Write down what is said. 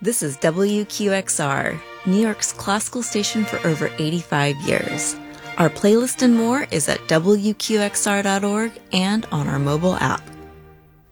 This is WQXR, New York's classical station for over 85 years. Our playlist and more is at WQXR.org and on our mobile app.